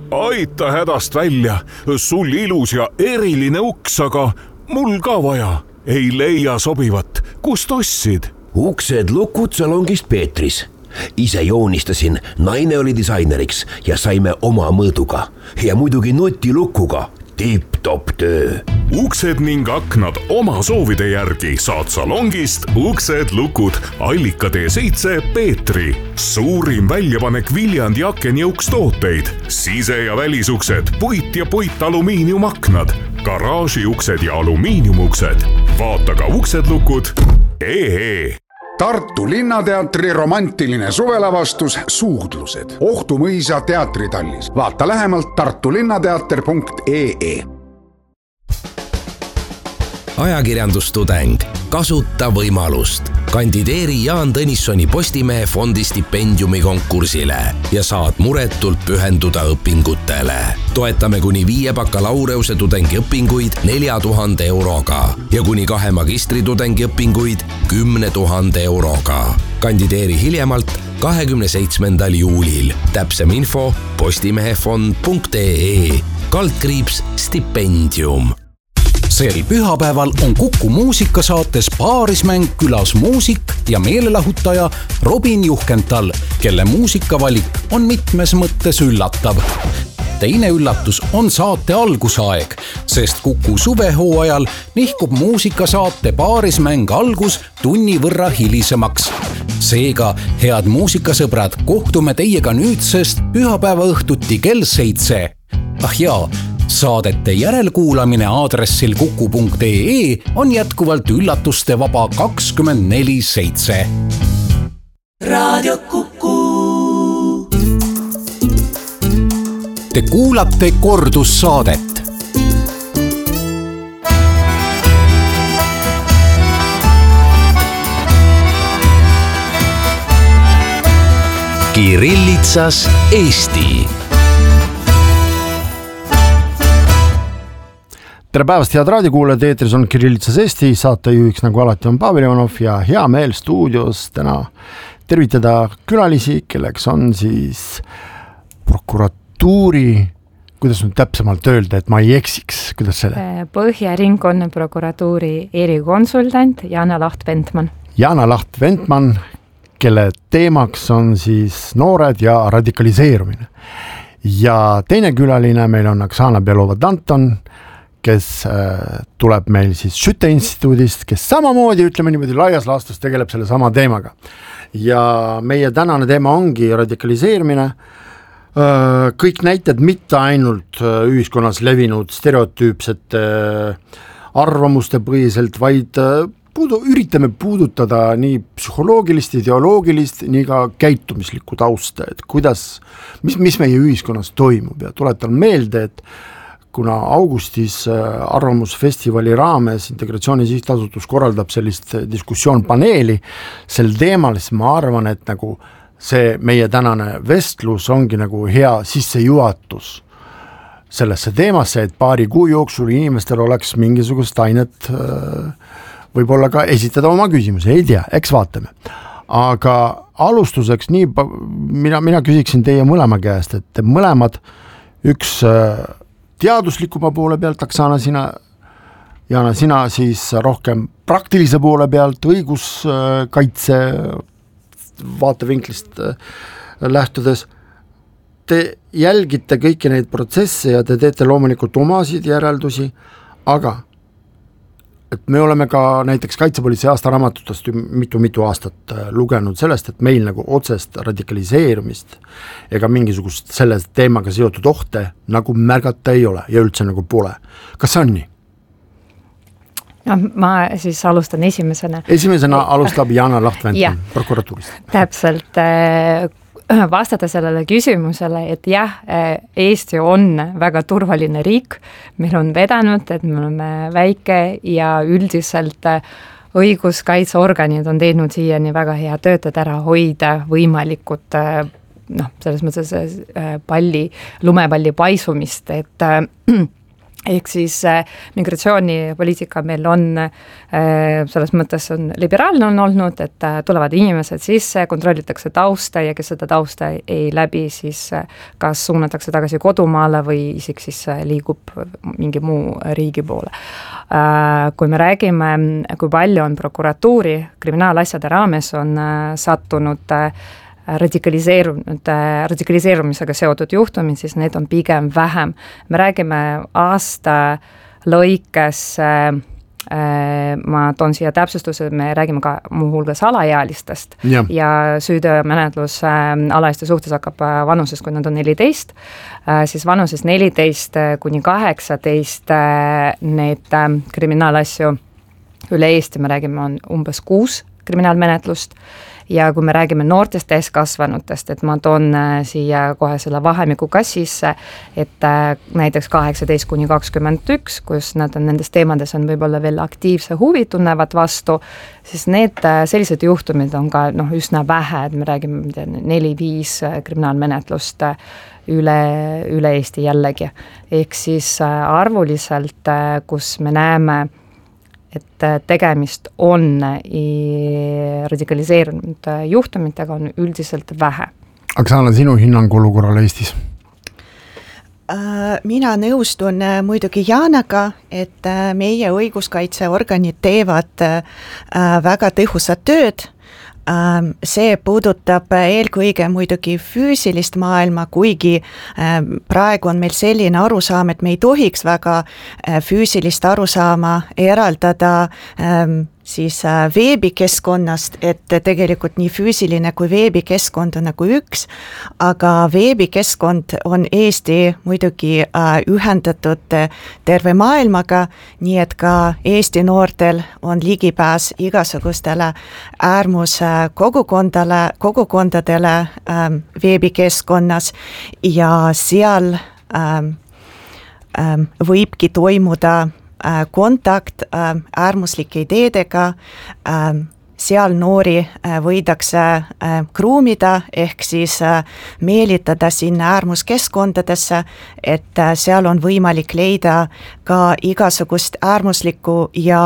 aita hädast välja, sul ilus ja eriline uks, aga mul ka vaja. Ei leia sobivat, kust ostsid? Uksed lukud salongist Peetris. Ise joonistasin, naine oli disaineriks ja saime oma mõõduga. Ja muidugi nutilukuga. Tipp-top töö. Uksed ning aknad oma soovide järgi saad salongist Uksed lukud Allikatee 7 Peetri. Suurim väljapanek Viljandi akenjõukstooteid. Sise- ja välisuksed, puit ja puitalumiiniumaknad, garaažiuksed ja alumiiniumuksed. Vaata ka uksedlukud.ee. Tartu Linnateatri romantiline suvelavastus Suudlused. Ohtu mõisa teatritallis. Vaata lähemalt tartulinnateater.ee. Ajakirjandustudeng. Kasuta võimalust. Kandideeri Jaan Tõnissoni Postimehe fondi stipendiumi konkursile ja saad muretult pühenduda õpingutele. Toetame kuni 5 bakalaureuse tudengiõpinguid 4000 euroga ja kuni 2 magistritudengi õpinguid 10 000 euroga. Kandideeri hiljemalt 27. juulil. Täpsem info postimehefond.ee /stipendium. Sel pühapäeval on Kuku muusikasaates Paarismäng külas muusik ja meelelahutaja Robin Juhkental, kelle muusikavalik on mitmes mõttes üllatav. Teine üllatus on saate algusaeg, sest Kuku suvehooajal nihkub muusikasaate Paarismäng algus tunni võrra hilisemaks. Seega, head muusikasõbrad, kohtume teiega nüüdsest pühapäeva õhtuti kell 7. Ah jaa, saadete järelkuulamine aadressil kuku.ee on jätkuvalt üllatuste vaba 24/7. Raadio Kuku. Te kuulate kordussaadet. Kirillitsas Eesti. Tere päevast, head raadiokuulajad, eetris on Kirillitsas Eesti, saatejuhiks nagu alati on Pavel Ivanov ja hea meel stuudios täna tervitada külalisi, kelleks on siis prokuratuuri, kuidas nüüd täpsemalt öelda, et ma ei eksiks, kuidas selle? Põhja ringkonna prokuratuuri erikonsultant Jana Laht-Ventman. Jana Laht-Ventman, kelle teemaks on siis noored ja radikaliseerumine. Ja teine külaline meil on Oksana Belova-Danton, kes tuleb meil siis Schütte instituudist, kes samamoodi, ütleme niimoodi, laias laastus tegeleb selle sama teemaga. Ja meie tänane teema ongi radikaliseerimine. Kõik näited mitte ainult ühiskonnas levinud stereotüüpsete arvamuste põhiselt, vaid üritame puudutada nii psühholoogilist, ideoloogilist, nii ka käitumislikku tausta, et kuidas, mis meie ühiskonnas toimub ja tuletan meelde, et kuna augustis Arvamusfestivali raames Integratsiooni Sihtasutus korraldab sellist diskussioonpaneeli sel teemal, siis ma arvan, et nagu see meie tänane vestlus ongi nagu hea sissejuhatus sellesse teemasse, et paari kuu jooksul inimestel oleks mingisugust ainet võib-olla ka esitada oma küsimusi, ei tea, eks vaatame. Aga alustuseks mina küsiksin teie mõlema käest, et mõlemad üks teaduslikuma poole pealt, Oksana, Jana, sina siis rohkem praktilise poole pealt, õiguskaitse vaatevinklist lähtudes. Te jälgite kõiki neid protsesse ja te teete loomulikult omasid järeldusi, aga et me oleme ka näiteks Kaitsepolitsei aastaraamatutest mitu aastat lugenud sellest, et meil nagu otsest radikaliseerumist ega mingisugust selle teemaga seotud ohte nagu märgata ei ole ja üldse nagu pole. Kas see on nii? No, ma siis alustan esimesena. Esimesena alustab Jana Laht-Ventman prokuratuurist. Täpselt vastata sellele küsimusele, et jah, Eesti on väga turvaline riik, meil on vedanud, et me oleme väike ja üldiselt õiguskaitseorganid on teinud siiani väga hea tööd ära hoida võimalikud selles mõttes lumepalli paisumist, et ehk siis migratsioonipoliitika meil on selles mõttes on liberaalne on olnud, et tulevad inimesed sisse, kontrollitakse tausta ja kes seda tausta ei läbi, siis kas suunatakse tagasi kodumaale või isegi siis liigub mingi muu riigi poole. Kui me räägime, kui palju on prokuratuuri kriminaalasjade raames on sattunud radikaliseerumisega seotud juhtumid, siis need on pigem vähem. Me räägime aasta lõikes, ma toon siia täpsustuse, me räägime ka muuhulgas alaealistest ja süütöömenetlus alaealiste suhtes hakkab vanuses, kui nad on 14, siis vanuses 14 kuni 18 need kriminaalasju üle Eesti, me räägime, on umbes 6 kriminaalmenetlust. Ja kui me räägime noortest täiskasvanutest, et ma toon siia kohe selle vahemiku ka sisse, et näiteks 18 kuni 21, kus nad on nendes teemades on võib-olla veel aktiivse huvi tunnevad vastu, siis need sellised juhtumid on ka üsna vähe, et me räägime 4-5 kriminaalmenetlust üle Eesti jällegi. Ehk siis arvuliselt, kus me näeme, et tegemist on radikaliseerunud juhtumitega on üldiselt vähe. Oksana, sinu hinnang olukorrale Eestis? Mina nõustun muidugi Jaanaga, et meie õiguskaitseorganid teevad väga tõhusat tööd. See puudutab eelkõige muidugi füüsilist maailma, kuigi praegu on meil selline arusaam, et me ei tohiks väga füüsilist arusaama eraldada siis veebikeskkonnast, et tegelikult nii füüsiline kui veebikeskkond on nagu üks, aga veebikeskkond on Eesti muidugi ühendatud terve maailmaga, nii et ka Eesti noortel on ligipääs igasugustele kogukondadele veebikeskkonnas ja seal võibki toimuda kontakt äärmuslike ideedega, seal noori võidakse kruumida ehk siis meelitada sinna äärmuskeskkondadesse, et seal on võimalik leida ka igasugust äärmuslikku ja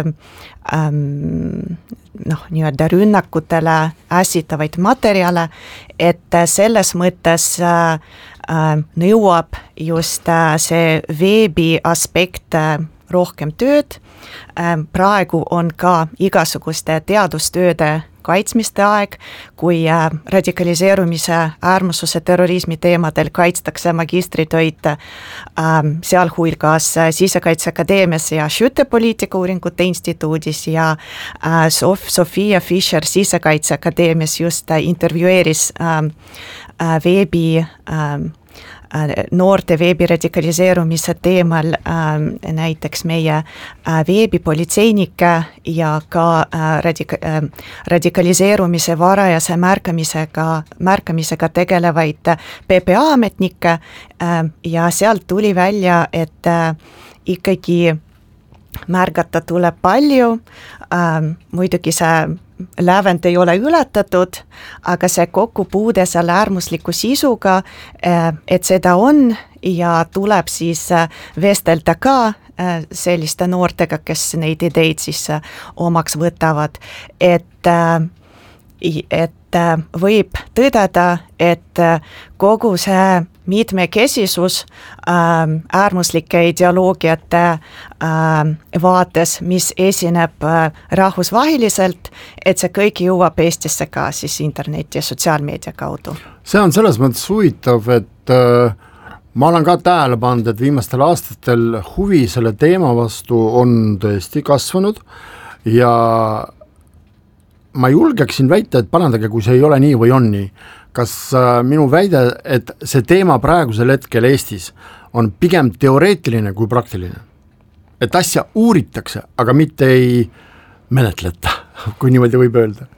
nii-öelda rünnakutele ässitavaid materjale, et selles mõttes nõuab just see veebi aspekt rohkem tööd. Praegu on ka igasuguste teadustööde kaitsmiste aeg, kui radikaliseerumise, äärmusluse, terrorismi teemadel kaitstakse magistritöid sealhulgas Sisekaitseakadeemias ja Schütte poliitikauuringute instituudis ja Sofia Fischer Sisekaitseakadeemias just intervjueeris veebi noorte veebi radikaliseerumise teemal näiteks meie veebipolitseinike ja ka radikaliseerumise varajase märkamisega tegelevaid PPA ametnikke ja sealt tuli välja, et ikkagi märgata tuleb palju, muidugi see lävend ei ole ületatud, aga see kokkupuude selle äärmusliku sisuga, et seda on ja tuleb siis vestelda ka selliste noortega, kes neid ideid siis omaks võtavad, et võib tõdeda, et kogu see mitmekesisus äärmuslike ideoloogiate vaates, mis esineb rahvusvaheliselt, et see kõik jõuab Eestisse ka siis interneti ja sotsiaalmeedia kaudu. See on selles mõttes huvitav, et ma olen ka tähele pannud, et viimastel aastatel huvi selle teema vastu on tõesti kasvanud ja ma julgeksin väita, et parandage, kui see ei ole nii või on nii. Kas minu väide, et see teema praegusel hetkel Eestis on pigem teoreetiline kui praktiline? Et asja uuritakse, aga mitte ei menetleta, kui niimoodi võib öelda?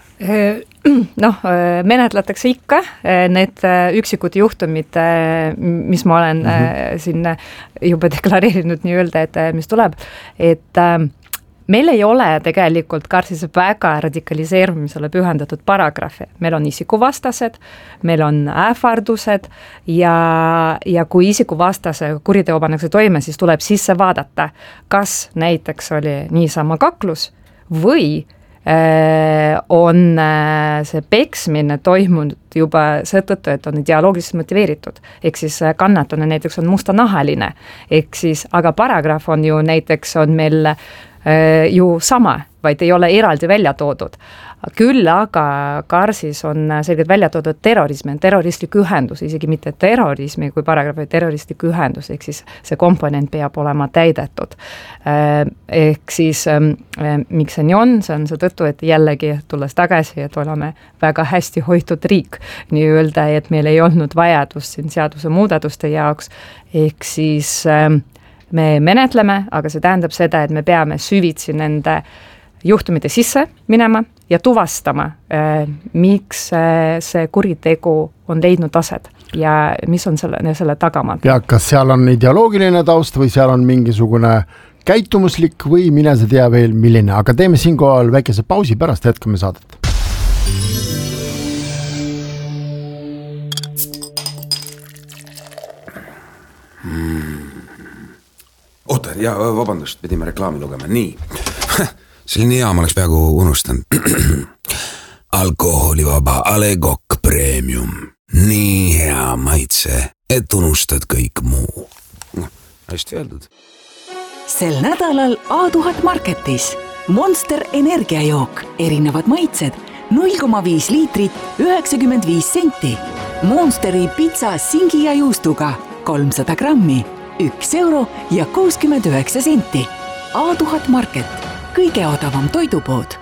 Menetletakse ikka need üksikud juhtumid, mis ma olen siin juba deklareerinud nii öelda, et mis tuleb, et meil ei ole tegelikult Karsis väga radikaliseerumisele pühendatud paragrahvi. Meil on isikuvastased, meil on ähvardused ja kui isikuvastase kuriteo pannakse toime, siis tuleb sisse vaadata, kas näiteks oli niisama kaklus või on see peksmine toimunud juba seetõttu, et on ideoloogiliselt motiveeritud. Ehk siis kannatune näiteks on mustanahaline. Ehk siis, aga paragrahv on ju näiteks on meil ju sama, vaid ei ole eraldi välja toodud. Küll aga Karsis on selgelt välja toodud terrorismi, terroristlik ühendus, isegi mitte terrorismi kui paragrahv, vaid terroristlik ühendus, ehk siis see komponent peab olema täidetud. Ehk siis miks see nii on see tõttu, et jällegi tulles tagasi, et oleme väga hästi hoitud riik, nii öelda, et meil ei olnud vajadust siin seaduse muudatuste jaoks, ehk siis me menetleme, aga see tähendab seda, et me peame süvitsi nende juhtumite sisse minema ja tuvastama, miks see kuritegu on leidnud aset ja mis on selle tagamaad. Ja kas seal on ideoloogiline taust või seal on mingisugune käitumuslik või mine see tea veel milline, aga teeme siinkohal väikese pausi, pärast jätkame saadet. Oota, ja vabandust, pidime reklaami lugema, nii. Selline hea, ma oleks peaaegu unustanud. Alkoholivaba A. Le Coq Premium. Nii hea maitse, et unustad kõik muu. Hästi öeldud. Sel nädalal A1000 Marketis Monster energiajook, erinevad maitsed, 0,5 liitrit, 95 senti. Monsteri pitsa singi ja juustuga, 300 grammi, 1 euro ja 69 senti. A1000 Market, kõige odavam toidupood.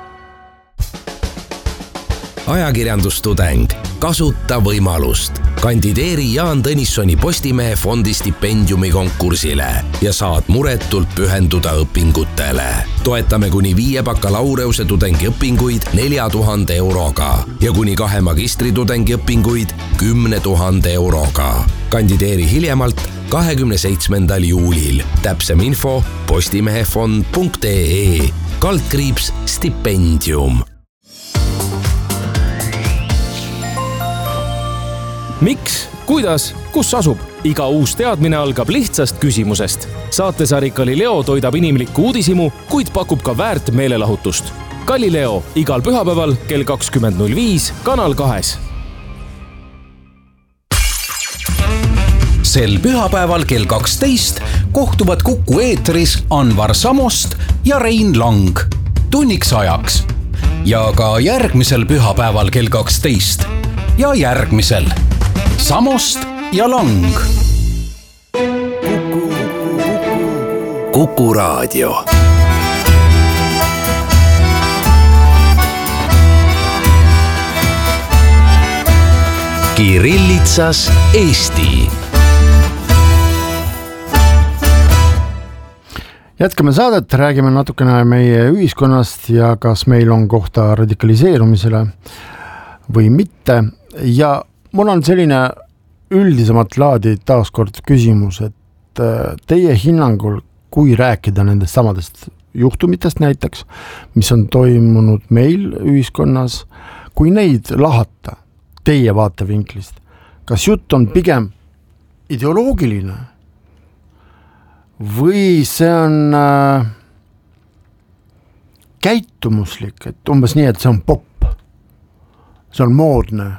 Ajakirjandustudeng, kasuta võimalust. Kandideeri Jaan Tõnissoni Postimehe fondi stipendiumi konkursile ja saad muretult pühenduda õpingutele. Toetame kuni 5 bakalaureuse tudengiõpinguid 4000 euroga ja kuni 2 magistritudengi õpinguid 10 000 euroga. Kandideeri hiljemalt 27. juulil. Täpsem info postimehefond.ee /stipendium. Miks, kuidas, kus asub? Iga uus teadmine algab lihtsast küsimusest. Saatesari Galileo toidab inimlikku uudisimu, kuid pakub ka väärt meelelahutust. Galileo igal pühapäeval kell 20.05 Kanal 2. Sel pühapäeval kell 12 kohtuvad Kuku eetris Anvar Samost ja Rein Lang tunniks ajaks. Ja ka järgmisel pühapäeval kell 12 ja järgmisel Samost ja Lang. Kuku Raadio. Kirillitsas Eesti. Jätkame saadet, räägime natukene meie ühiskonnast ja kas meil on kohta radikaliseerumisele või mitte. Ja mul on selline üldisemat laadi taaskord küsimus, et teie hinnangul, kui rääkida nendest samadest juhtumitest näiteks, mis on toimunud meil ühiskonnas, kui neid lahata teie vaatevinklist, kas jutt on pigem ideoloogiline või see on käitumuslik, et umbes nii, et see on popp, see on moodne.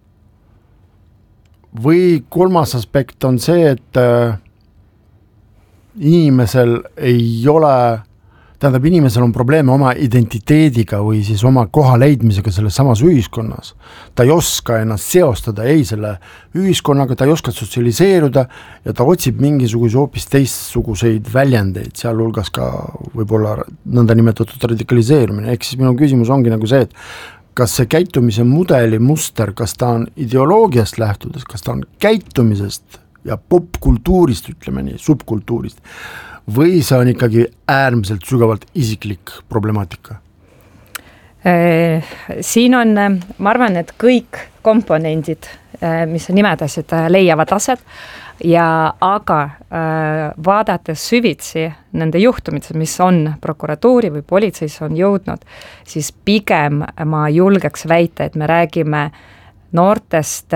Või kolmas aspekt on see, et inimesel ei ole, tähendab inimesel on probleeme oma identiteediga või siis oma koha leidmisega selles samas ühiskonnas. Ta ei oska ennast seostada ei selle ühiskonnaga, ta ei oska sotsialiseeruda ja ta otsib mingisuguse hoopis teistsuguseid väljendeid, sealhulgas ka võib-olla nõnda nimetatud radikaliseerumine. Ehk siis minu küsimus ongi nagu see, et kas see käitumise mudeli muster, kas ta on ideoloogiast lähtudes, kas ta on käitumisest ja popkultuurist, ütleme nii, subkultuurist, või see on ikkagi äärmiselt sügavalt isiklik problemaatika? Siin on, ma arvan, et kõik komponendid mis sa nimetasid, leiavad aset aga vaadates süvitsi nende juhtumid, mis on prokuratuuri või politseis on jõudnud, siis pigem ma julgeks väita, et me räägime noortest,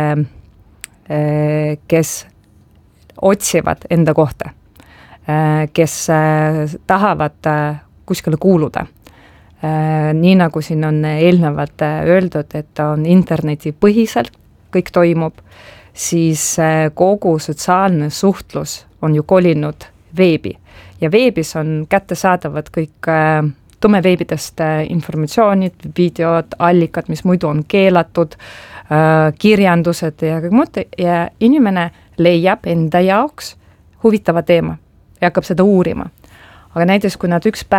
kes otsivad enda kohta, kes tahavad kuskile kuuluda. Nii nagu siin on eelnevalt öeldud, et on internetipõhiselt kõik toimub, siis kogu sotsiaalne suhtlus on ju kolinud veebi ja veebis on kättesaadavad kõik tumeveebidest informatsioonid, videod, allikad, mis muidu on keelatud, kirjandused ja kõik muud ja inimene leiab enda jaoks huvitava teema ja hakkab seda uurima. Aga näiteks kui nad üks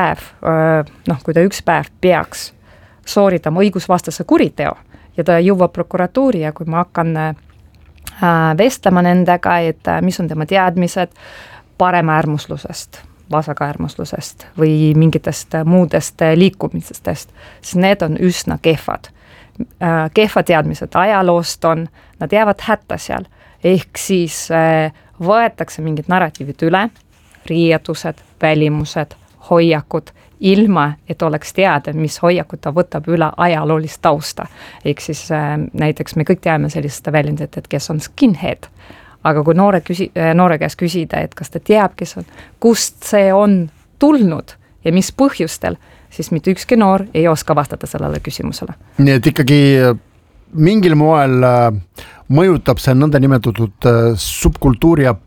päev peaks sooritama õigusvastase kuriteo ja ta jõuab prokuratuuri ja kui ma hakkan vestlema nendega, et mis on tema teadmised paremäärmuslusest, vasakäärmuslusest või mingitest muudest liikumistest, siis need on üsna kehvad. Kehva teadmised ajaloost on, nad jäävad hätta seal, ehk siis võetakse mingid narratiivid üle, riietused, välimused, hoiakud, ilma, et oleks teada, mis hoiakut ta võtab üle ajaloolist tausta. Ehk siis näiteks me kõik teame sellist väljendit, et kes on skinhead. Aga kui noore käest küsida, et kas ta teab, kes on, kust see on tulnud ja mis põhjustel, siis mitte ükski noor ei oska vastata sellele küsimusele. Nii et ikkagi mingil moel mõjutab see nõndanimetatud subkultuuri ja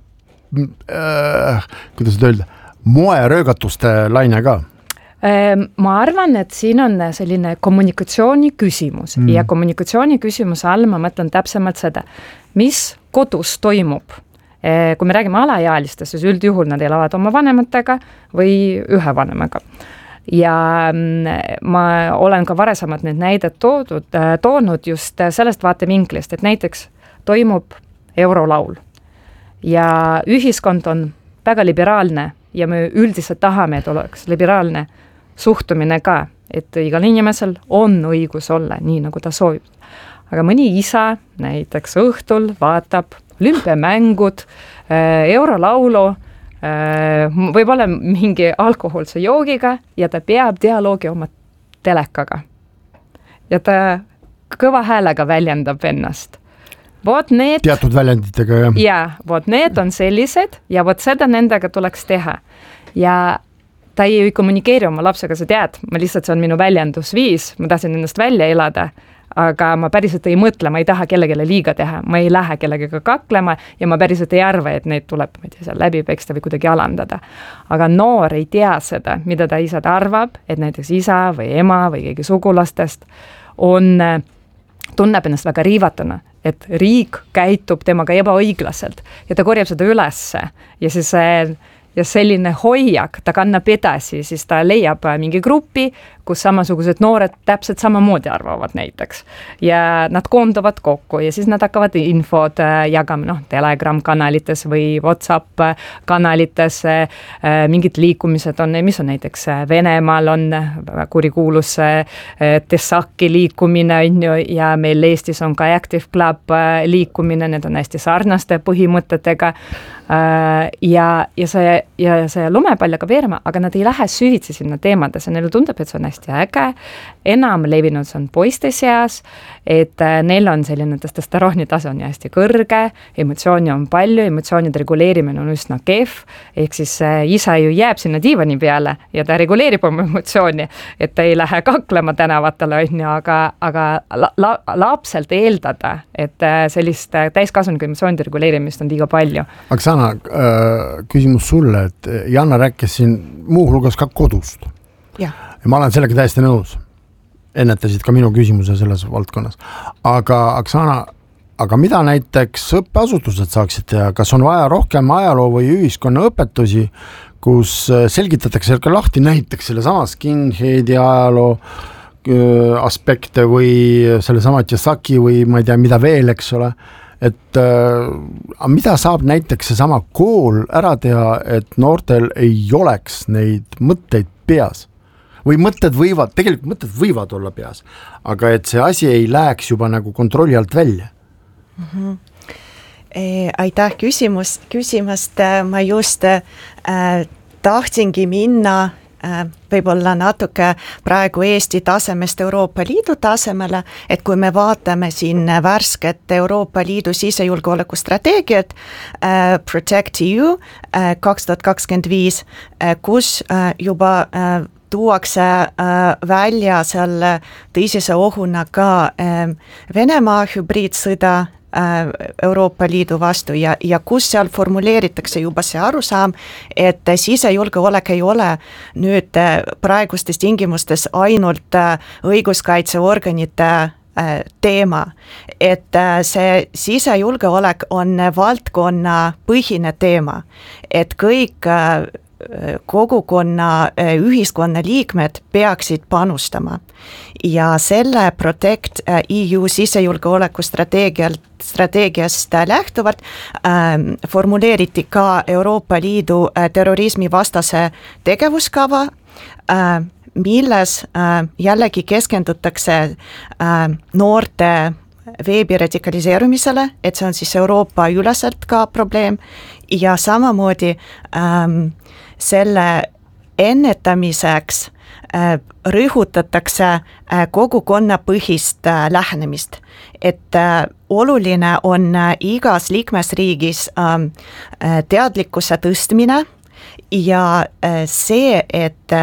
kuidas seda öelda, moeröögatuste laine ka? Ma arvan, et siin on selline kommunikatsiooni küsimus ja kommunikatsiooni küsimuse all ma mõtlen täpsemalt seda, mis kodus toimub. Kui me räägime alaealistest, siis üldjuhul nad elavad oma vanematega või ühe vanemaga. Ja ma olen ka varasemalt need näidet toonud just sellest vaatevinklist, et näiteks toimub eurolaul ja ühiskond on väga liberaalne ja me üldiselt tahame, et oleks liberaalne suhtumine ka, et igal inimesel on õigus olla nii, nagu ta soovib. Aga mõni isa näiteks õhtul vaatab olümpiamängud, eurolaulu, võib-olla mingi alkoholse joogiga ja ta peab dialoogi oma telekaga. Ja ta kõva häälega väljendab ennast. Teatud väljenditega, jah. Ja, need on sellised ja seda nendega tuleks teha. Ja ta ei kommunikeeri oma lapsega, sa tead, lihtsalt see on minu väljendusviis, ma tahtsin ennast välja elada, aga ma päriselt ei mõtle, ma ei taha kellegile liiga teha, ma ei lähe kellegagi kaklema ja ma päriselt ei arva, et neid tuleb läbi peksta või kuidagi alandada. Aga noor ei tea seda, mida ta ise arvab, et näiteks isa või ema või keegi sugulastest tunneb ennast väga riivatuna, et riik käitub temaga ebaõiglaselt ja ta korjab seda ülesse ja siis ja selline hoiak, ta kannab edasi, siis ta leiab mingi grupi, kus samasugused noored täpselt samamoodi arvavad näiteks. Ja nad koonduvad kokku ja siis nad hakkavad infod jagama Telegram kanalites või WhatsApp kanalites. Mingid liikumised on, mis on näiteks Venemaal on kurikuulus Tessaki liikumine ja meil Eestis on ka Active Club liikumine, need on hästi sarnaste põhimõtetega. Ja see lumepaljaga veerema, aga nad ei lähe süvitsi sinna teemadesse, neile tundub, et see on hästi äge, enam levinud see on poiste seas, et neil on selline testosterooni tase on hästi kõrge, emotsiooni on palju, emotsioonide reguleerimine on üsna kehv, ehk siis isa ju jääb sinna diivani peale ja ta reguleerib oma emotsiooni, et ta ei lähe kaklema tänavatele, aga lapselt eeldada, et sellist täiskasvanuga emotsioonide reguleerimist on liiga palju. Aksana, küsimus sulle, et Janna rääkis siin muuhulgas ka kodust. Ja ma olen sellega täiesti nõus. Ennetasid ka minu küsimuse selles valdkonnas. Aga Aksana, mida näiteks õppeasutused saaksid teha? Kas on vaja rohkem ajaloo või ühiskonna õpetusi, kus selgitatakse ka lahti näiteks selle sama skinheadi ajaloo aspekte või selle sama Tessaki või ma ei tea, mida veel, eks ole? Et mida saab näiteks see sama kool ära teha, et noortel ei oleks neid mõtteid peas? Või tegelikult mõtted võivad olla peas, aga et see asi ei läheks juba nagu kontrolli alt välja? Aitäh küsimast, ma just tahtsingi minna võib-olla natuke praegu Eesti tasemest Euroopa Liidu tasemele, et kui me vaatame siin värsket Euroopa Liidu sisejulgeoleku strateegiat Protect EU 2025, kus juba tuuakse välja seal tõsise ohuna ka Venemaa hübriidsõda Euroopa Liidu vastu ja kus seal formuleeritakse juba see arusaam, et sisejulgeolek ei ole nüüd praegustes tingimustes ainult õiguskaitseorganite teema, et see sisejulgeolek on valdkonna põhine teema, et kõik kogukonna, ühiskonna liikmed peaksid panustama ja selle Protect EU sisejulgeoleku strateegiast lähtuvalt formuleeriti ka Euroopa Liidu terrorismivastase tegevuskava, milles jällegi keskendutakse noorte veebi radikaliseerumisele, et see on siis Euroopa üleselt ka probleem ja samamoodi selle ennetamiseks rõhutatakse kogukonnapõhist lähenemist, et oluline on igas liikmesriigis teadlikkuse tõstmine ja see, et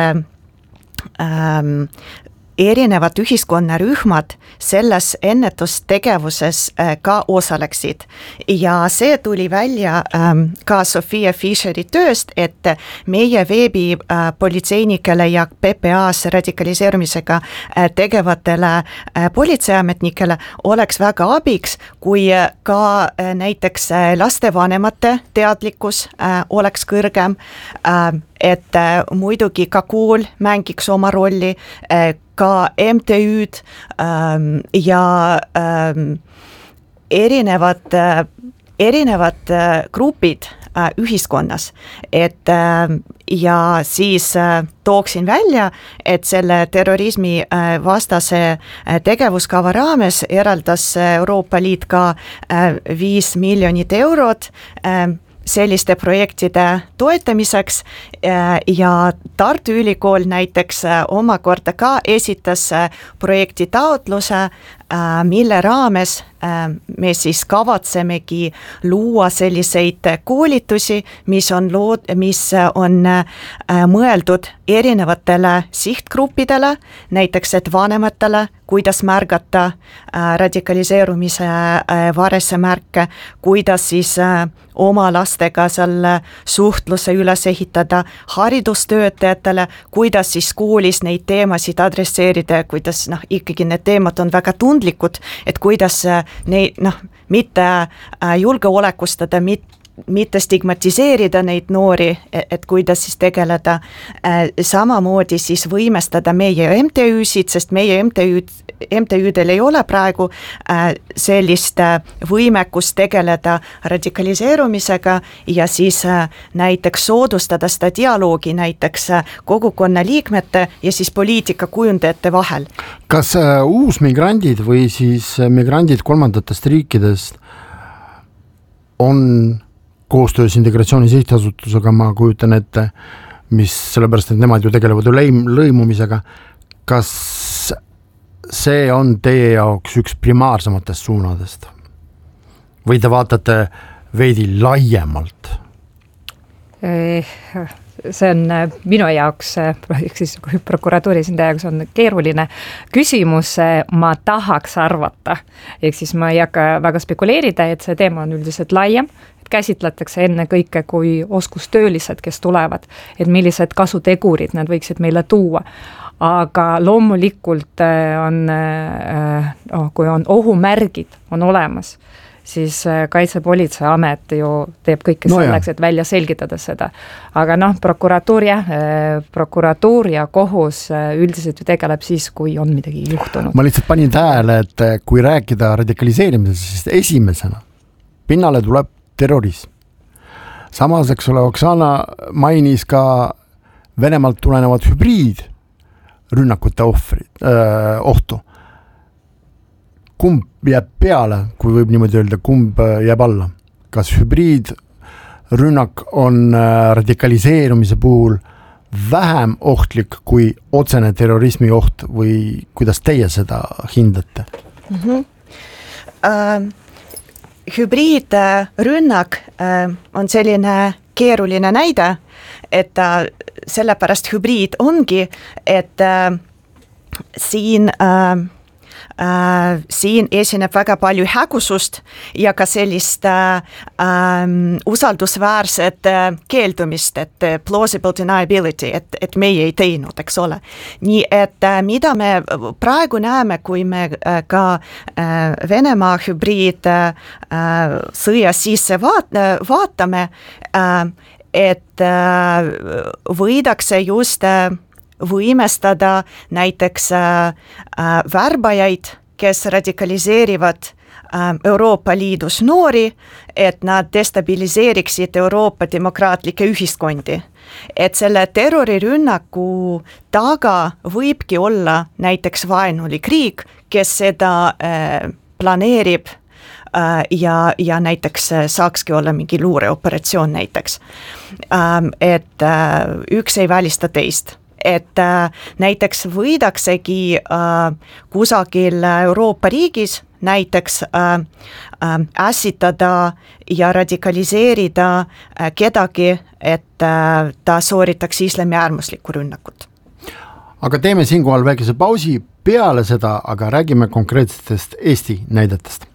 erinevad ühiskonnarühmad selles ennetustegevuses ka osaleksid ja see tuli välja ka Sofia Fischeri tööst, et meie veebipolitseinikele ja PPA-s radikaliseerumisega tegevatele politseiametnikele oleks väga abiks, kui ka näiteks lastevanemate teadlikkus oleks kõrgem, et muidugi ka kool mängiks oma rolli, ka MTÜ-d ja erinevad grupid ühiskonnas, et ja siis tooksin välja, et selle terrorismi vastase tegevuskava raames eraldas Euroopa Liit ka 5 miljonit eurot selliste projektide toetamiseks ja Tartu Ülikool näiteks omakorda ka esitas projekti taotluse, mille raames me siis kavatsemegi luua selliseid koolitusi, mis on mõeldud erinevatele sihtgruppidele, näiteks et vanematele, kuidas märgata radikaliseerumise varese märke, kuidas siis oma lastega seal suhtluse üles ehitada, haridustöötajatele, kuidas siis koolis neid teemasid adresseerida, kuidas ikkagi need teemad on väga tundlikud, et kuidas neid mitte julgeolekustada, mitte stigmatiseerida neid noori, et kuidas siis tegeleda, samamoodi siis võimestada meie MTÜ-sid, sest meie MTÜ-del ei ole praegu sellist võimekust tegeleda radikaliseerumisega ja siis näiteks soodustada seda dialoogi näiteks kogukonna liikmete ja siis poliitikakujundajate vahel. Kas uusmigrandid või siis migrandid kolmandatest riikidest on koostöös Integratsiooni Sihtasutusega, ma kujutan ette, mis sellepärast, et nemad ju tegelevad lõimumisega, kas see on teie jaoks üks primaarsematest suunadest? Või te vaatate veidi laiemalt? See on minu jaoks, siis prokuratuuri esindaja jaoks on keeruline küsimus, ma tahaks arvata, ehk siis ma ei hakka väga spekuleerida, et see teema on üldiselt laiem, et käsitletakse enne kõike kui oskustöölised, kes tulevad, et millised kasutegurid nad võiksid meile tuua. Aga loomulikult on, kui on ohumärgid on olemas, siis Kaitsepolitseiamet ju teeb kõike selleks, et välja selgitada seda. Aga prokuratuur ja kohus üldiselt ju tegeleb siis, kui on midagi juhtunud. Ma lihtsalt panin tähele, et kui rääkida radikaliseerimisest, siis esimesena pinnale tuleb terrorism. Samas, eks ole, Oksana mainis ka Venemaalt tulenevad hübriidrünnakute ohtu. kumb jääb peale, kui võib niimoodi öelda, kumb jääb alla? Kas hübriidrünnak on radikaliseerumise puhul vähem ohtlik kui otsene terrorismi oht või kuidas teie seda hindate? Hübriidrünnak on selline keeruline näide, et sellepärast hübriid ongi, et siin esineb väga palju hägusust ja ka sellist usaldusväärset keeldumist, et plausible deniability, et meie ei teinud, eks ole. Nii et mida me praegu näeme, kui me ka Venemaa hübriid sõja sisse vaatame, et võidakse just võimestada näiteks värbajaid, kes radikaliseerivad Euroopa Liidus noori, et nad destabiliseeriksid Euroopa demokraatlikke ühiskondi. Et selle terrorirünnaku taga võibki olla näiteks vaenulik riik, kes seda planeerib ja näiteks saakski olla mingi luureoperatsioon näiteks. Et üks ei välista teist. Et näiteks võidaksegi kusagil Euroopa riigis näiteks ässitada ja radikaliseerida kedagi, et ta sooritaks islami äärmuslikku rünnakut. Aga teeme siinkohal väikese pausi peale seda, aga räägime konkreetsetest Eesti näidetest.